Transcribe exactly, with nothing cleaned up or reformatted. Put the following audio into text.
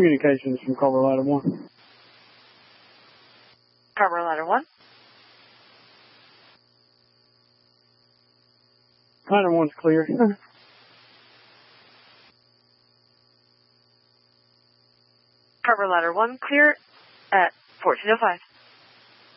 communications from Carver Ladder one. Carver Ladder one. Ladder one's clear. Carver Ladder one clear at fourteen oh five.